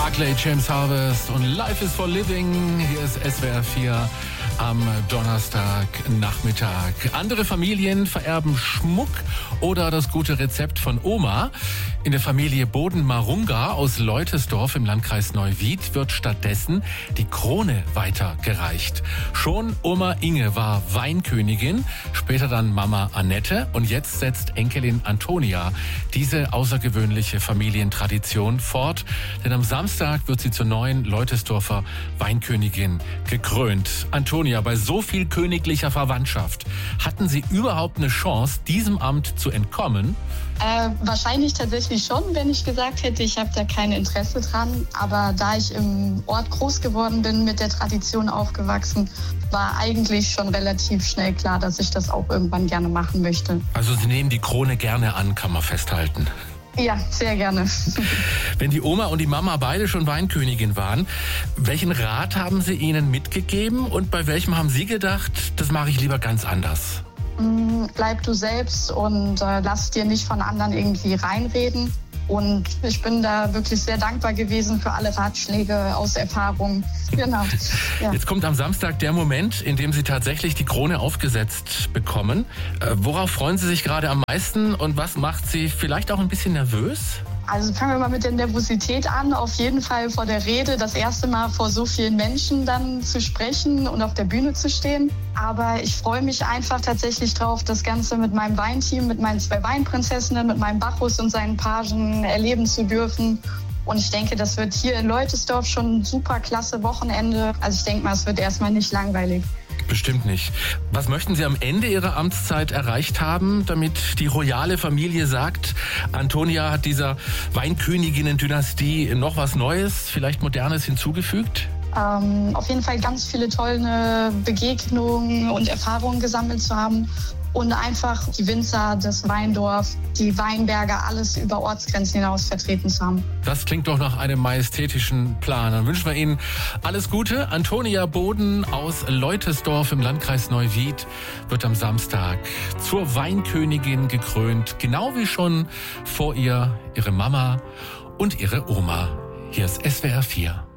Barclay, James Harvest und Life is for Living. Hier ist SWR 4 am Donnerstagnachmittag. Andere Familien vererben Schmuck oder das gute Rezept von Oma. In der Familie Boden-Marunga aus Leutesdorf im Landkreis Neuwied wird stattdessen die Krone weitergereicht. Schon Oma Inge war Weinkönigin, später dann Mama Annette und jetzt setzt Enkelin Antonia diese außergewöhnliche Familientradition fort. Denn am Samstag wird sie zur neuen Leutesdorfer Weinkönigin gekrönt. Antonia, bei so viel königlicher Verwandtschaft, hatten Sie überhaupt eine Chance, diesem Amt zu entkommen? Wahrscheinlich tatsächlich schon, wenn ich gesagt hätte, ich habe da kein Interesse dran. Aber da ich im Ort groß geworden bin, mit der Tradition aufgewachsen, war eigentlich schon relativ schnell klar, dass ich das auch irgendwann gerne machen möchte. Also Sie nehmen die Krone gerne an, kann man festhalten. Ja, sehr gerne. Wenn die Oma und die Mama beide schon Weinkönigin waren, welchen Rat haben Sie ihnen mitgegeben und bei welchem haben Sie gedacht, das mache ich lieber ganz anders? Bleib du selbst und lass dir nicht von anderen irgendwie reinreden. Und ich bin da wirklich sehr dankbar gewesen für alle Ratschläge aus Erfahrung. Genau. Ja. Jetzt kommt am Samstag der Moment, in dem Sie tatsächlich die Krone aufgesetzt bekommen. Worauf freuen Sie sich gerade am meisten und was macht Sie vielleicht auch ein bisschen nervös? Also fangen wir mal mit der Nervosität an. Auf jeden Fall vor der Rede, das erste Mal vor so vielen Menschen dann zu sprechen und auf der Bühne zu stehen. Aber ich freue mich einfach tatsächlich drauf, das Ganze mit meinem Weinteam, mit meinen 2 Weinprinzessinnen, mit meinem Bacchus und seinen Pagen erleben zu dürfen. Und ich denke, das wird hier in Leutesdorf schon ein super klasse Wochenende. Also ich denke mal, es wird erstmal nicht langweilig. Bestimmt nicht. Was möchten Sie am Ende Ihrer Amtszeit erreicht haben, damit die royale Familie sagt, Antonia hat dieser Weinköniginnen-Dynastie noch was Neues, vielleicht Modernes hinzugefügt? Auf jeden Fall ganz viele tolle Begegnungen und Erfahrungen gesammelt zu haben. Und einfach die Winzer, das Weindorf, die Weinberge, alles über Ortsgrenzen hinaus vertreten zu haben. Das klingt doch nach einem majestätischen Plan. Dann wünschen wir Ihnen alles Gute. Antonia Boden aus Leutesdorf im Landkreis Neuwied wird am Samstag zur Weinkönigin gekrönt. Genau wie schon vor ihr ihre Mama und ihre Oma. Hier ist SWR 4.